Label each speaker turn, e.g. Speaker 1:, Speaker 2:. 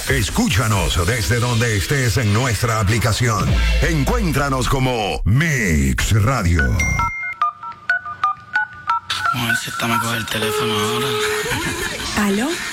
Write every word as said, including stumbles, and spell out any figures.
Speaker 1: Escúchanos desde donde estés en nuestra aplicación. Encuéntranos como Mix Radio.
Speaker 2: Vamos a ver si esta me coge el teléfono ahora.
Speaker 3: ¿Aló?